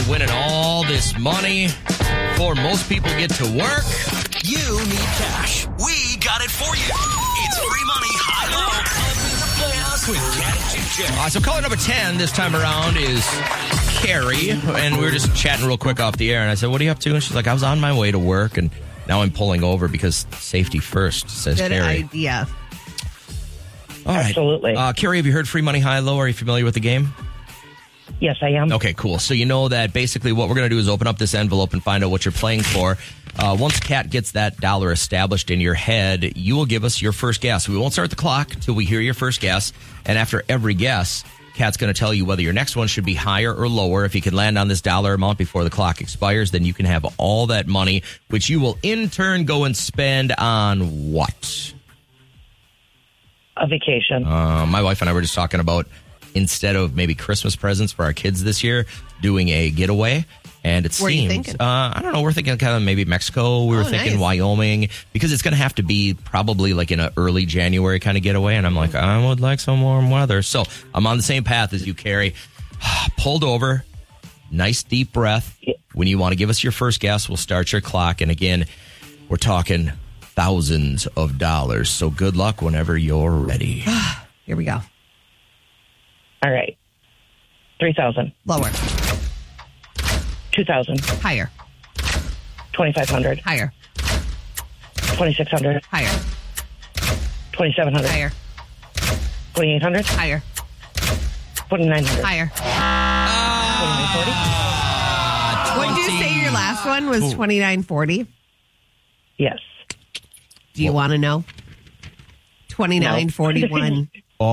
to winning all this money before most people get to work. You need cash. We got it for you. It's free money, high-low, up in the playoffs with Cat and Jim. So caller number 10 this time around is Carrie, and we were just chatting real quick off the air, and I said, what are you up to? And she's like, I was on my way to work, and now I'm pulling over because safety first, says Good Carrie. idea. All right. Absolutely. Carrie, have you heard free money, high-low? Are you familiar with the game? Yes, I am. Okay, cool. So you know that basically what we're going to do is open up this envelope and find out what you're playing for. Once Kat gets that dollar established in your head, you will give us your first guess. We won't start the clock until we hear your first guess. And after every guess, Kat's going to tell you whether your next one should be higher or lower. If you can land on this dollar amount before the clock expires, then you can have all that money, which you will in turn go and spend on what? A vacation. My wife and I were just talking about, instead of maybe Christmas presents for our kids this year, doing a getaway. And it Where are you seems, thinking? I don't know, we're thinking kind of maybe Mexico. We were thinking nice. Wyoming, because it's going to have to be probably like in an early January kind of getaway. And I'm like, I would like some warm weather. So I'm on the same path as you, Carrie. Pulled over, nice deep breath. When you want to give us your first guess, we'll start your clock. And again, we're talking thousands of dollars. So good luck whenever you're ready. Here we go. All right. 3,000. Lower. 2,000. Higher. 2,500. Higher. 2,600. Higher. 2,700. Higher. 2,800. Higher. 2,900. Higher. 2,940. What did you say your last one was? 2940? Yes. Do you want to know? 2941.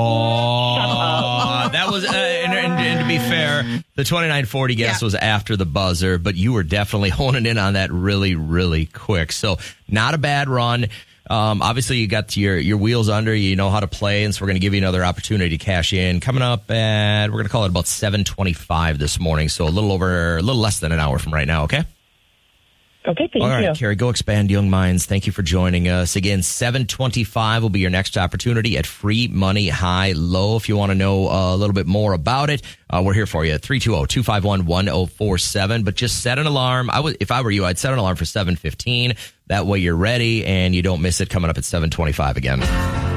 Oh, that was, and to be fair, the 2940 guess was after the buzzer, but you were definitely honing in on that really, really quick. So not a bad run. Obviously, you got your wheels under, you know how to play, and so we're going to give you another opportunity to cash in. Coming up at, we're going to call it about 7:25 this morning, so a little less than an hour from right now, okay? Okay, thank All right, you. Carrie, go expand young minds. Thank you for joining us. Again, 7:25 will be your next opportunity at Free Money High Low. If you want to know a little bit more about it, we're here for you at 320-251-1047. But just set an alarm. If I were you, I'd set an alarm for 7:15. That way you're ready and you don't miss it coming up at 7:25 again.